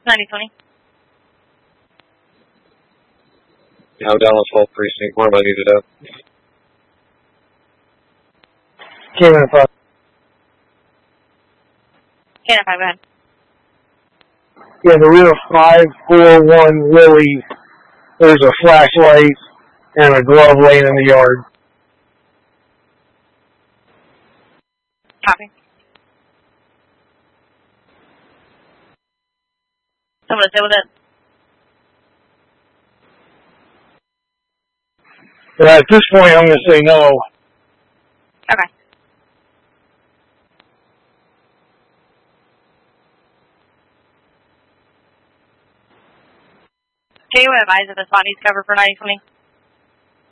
9020. Now Dallas Hall Precinct, where am I needed at? Cannon 5. Cannon 5, go ahead. Yeah, the rear 541 Lily. There's a flashlight and a glove laying in the yard. Copy. Someone to deal with it. At this point, I'm going to say no. Okay. Can you advise if the spot needs cover for 9020?